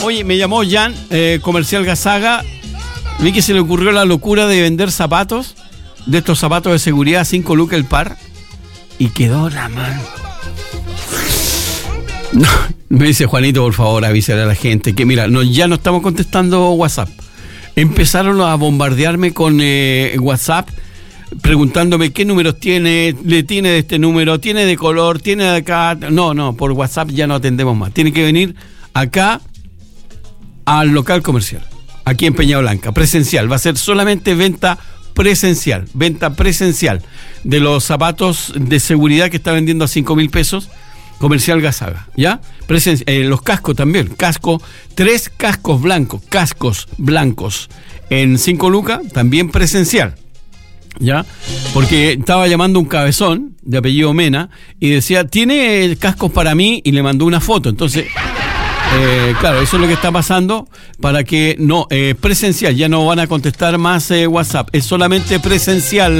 Oye, me llamó Jan, Comercial Gazaga. Vi que se le ocurrió la locura de vender zapatos, de estos zapatos de seguridad, 5 lucas el par, y quedó la mano. No, me dice Juanito, por favor, avísale a la gente que mira, ya no estamos contestando WhatsApp. Empezaron a bombardearme con WhatsApp, preguntándome qué números tiene, le tiene de este número, tiene de color, tiene de acá. No, por WhatsApp ya no atendemos más. Tiene que venir acá al local comercial, aquí en Peña Blanca, presencial. Va a ser solamente venta presencial de los zapatos de seguridad que está vendiendo a 5.000 pesos. Comercial Gazaga, ¿ya? Los cascos también, 3 cascos blancos en 5 lucas, también presencial, ¿ya? Porque estaba llamando un cabezón de apellido Mena y decía, ¿tiene cascos para mí? Y le mandó una foto, entonces, claro, eso es lo que está pasando para que presencial, ya no van a contestar más WhatsApp, es solamente presencial.